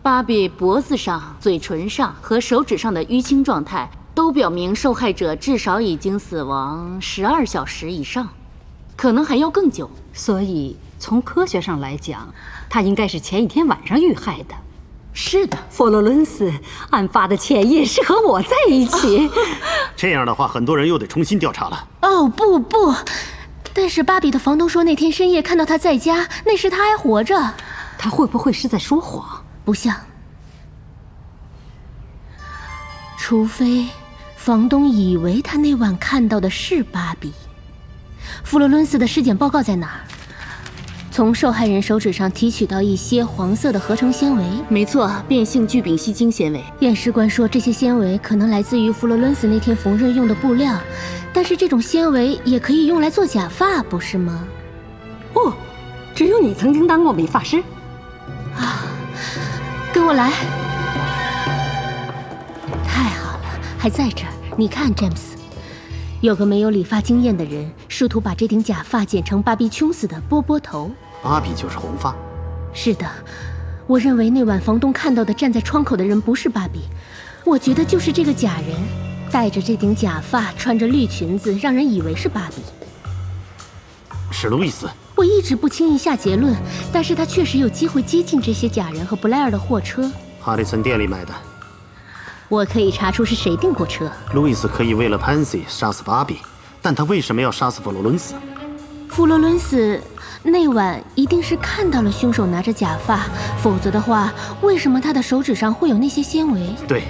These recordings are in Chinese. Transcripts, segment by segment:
芭比脖子上、嘴唇上和手指上的淤青状态都表明受害者至少已经死亡12小时以上，可能还要更久。 所以从科学上来讲，他应该是前一天晚上遇害的。 是的， 佛罗伦斯案发的前夜是和我在一起。 这样的话，很多人又得重新调查了。 哦，不，但是芭比的房东说那天深夜看到他在家，那时他还活着。 他会不会是在说谎？ 不像，除非房东以为他那晚看到的是芭比。弗洛伦斯的尸检报告在哪儿？从受害人手指上提取到一些黄色的合成纤维。 没错，变性聚丙烯腈纤维。 验尸官说这些纤维可能来自于弗洛伦斯那天缝纫用的布料，但是这种纤维也可以用来做假发，不是吗？ 哦，只有你曾经当过美发师。 跟我来。太好了，还在这儿。你看，詹姆斯，有个没有理发经验的人试图把这顶假发剪成芭比琼斯的波波头。 芭比就是红发。 是的，我认为那晚房东看到的站在窗口的人不是芭比，我觉得就是这个假人，戴着这顶假发，穿着绿裙子，让人以为是芭比。 是路易斯。 我一直不轻易下结论，但是他确实有机会接近这些假人和布莱尔的货车。 哈里森店里买的。 我可以查出是谁订过车。 路易斯可以为了潘西杀死芭比，但他为什么要杀死佛罗伦斯？ 佛罗伦斯那晚一定是看到了凶手拿着假发，否则的话，为什么他的手指上会有那些纤维？ 对。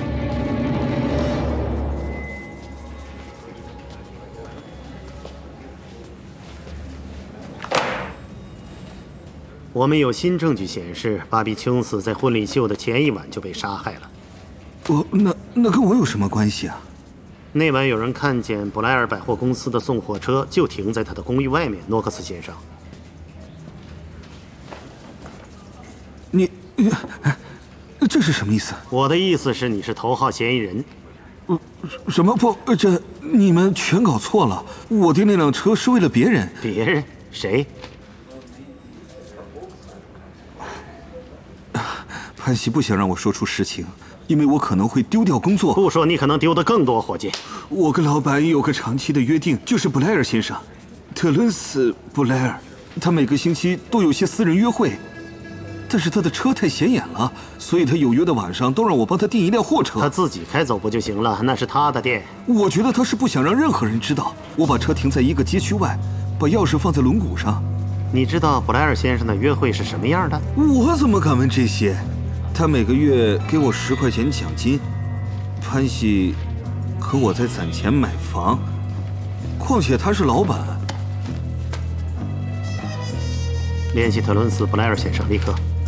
我们有新证据显示，芭比琼斯在婚礼秀的前一晚就被杀害了。 那跟我有什么关系啊？ 那晚有人看见布莱尔百货公司的送货车就停在他的公寓外面，诺克斯先生。 你这是什么意思？ 我的意思是你是头号嫌疑人。 什么不？这你们全搞错了。我订那辆车是为了别人。 别人？谁？ 潘西不想让我说出实情，因为我可能会丢掉工作。 不说你可能丢得更多，伙计。 我跟老板有个长期的约定，就是布莱尔先生，特伦斯·布莱尔，他每个星期都有些私人约会，但是他的车太显眼了，所以他有约的晚上都让我帮他订一辆货车。 他自己开走不就行了？那是他的店。 我觉得他是不想让任何人知道。我把车停在一个街区外，把钥匙放在轮毂上。 你知道布莱尔先生的约会是什么样的？ 我怎么敢问这些？他每个月给我10块钱奖金，潘西和我在攒钱买房，况且他是老板。 联系特伦斯·布莱尔先生，立刻。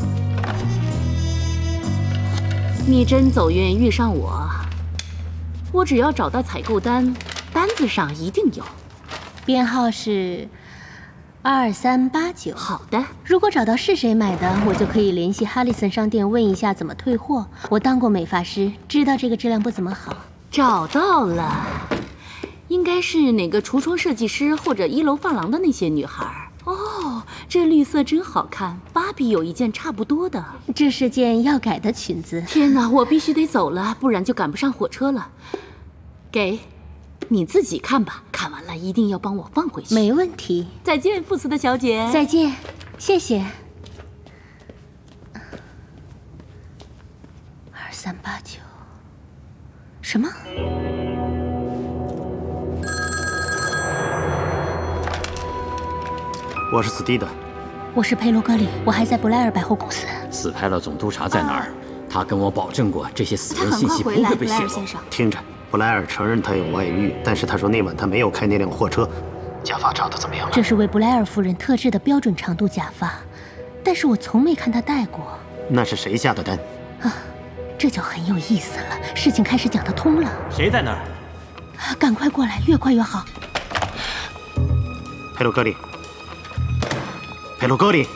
你真走运遇上我，我只要找到采购单，单子上一定有。 编号是2389。 好的， 如果找到是谁买的，我就可以联系哈里森商店问一下怎么退货。我当过美发师，知道这个质量不怎么好。 找到了，应该是哪个橱窗设计师或者1楼发廊的那些女孩。哦，这绿色真好看，芭比有一件差不多的。 这是件要改的裙子。 天哪，我必须得走了，不然就赶不上火车了。给。你自己看吧，看完了一定要帮我放回去。 没问题。 再见，福斯的小姐。 再见，谢谢。2389，什么？ 我是斯蒂德。 我是佩罗格里，我还在布莱尔百货公司。 斯派勒总督察在哪儿？他跟我保证过，这些死人信息不会被泄露。 听着。布莱尔承认他有外遇，但是他说那晚他没有开那辆货车。假发长得怎么样了？ 这是为布莱尔夫人特制的标准长度假发，但是我从没看她戴过。 那是谁下的单？ 这就很有意思了，事情开始讲得通了。 谁在那儿？ 赶快过来，越快越好。 佩罗格里，佩罗格里，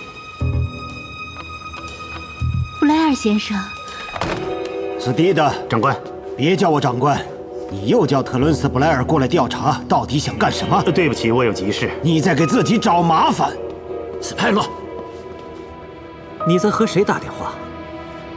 布莱尔先生。 斯蒂德， 长官。 别叫我长官，你又叫特伦斯·布莱尔过来调查，到底想干什么？ 对不起，我有急事。 你在给自己找麻烦。 斯派勒， 你在和谁打电话？